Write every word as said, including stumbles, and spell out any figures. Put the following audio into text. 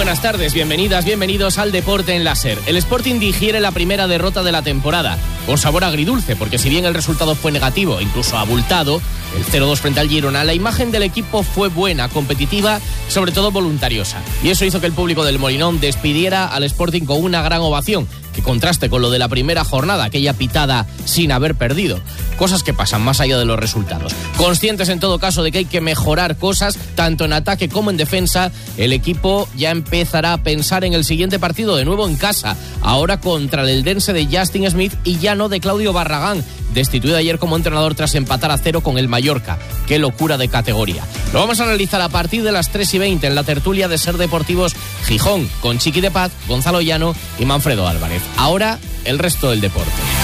buenas tardes, bienvenidas, bienvenidos al Deporte en la SER. El Sporting digiere la primera derrota de la temporada, con sabor agridulce, porque si bien el resultado fue negativo, incluso abultado, el cero dos frente al Girona, la imagen del equipo fue buena, competitiva, sobre todo voluntariosa. Y eso hizo que el público del Molinón despidiera al Sporting con una gran ovación, que contraste con lo de la primera jornada, aquella pitada sin haber perdido. Cosas que pasan más allá de los resultados. Conscientes en todo caso de que hay que mejorar cosas, tanto en ataque como en defensa, el equipo ya empezará a pensar en el siguiente partido, de nuevo en casa, ahora contra el Eldense de Justin Smith y ya no de Claudio Barragán, destituido ayer como entrenador tras empatar a cero con el Mallorca. ¡Qué locura de categoría! Lo vamos a analizar a partir de las tres y veinte en la tertulia de SER Deportivos Gijón, con Chiqui de Paz, Gonzalo Llano y Manfredo Álvarez. Ahora, el resto del deporte.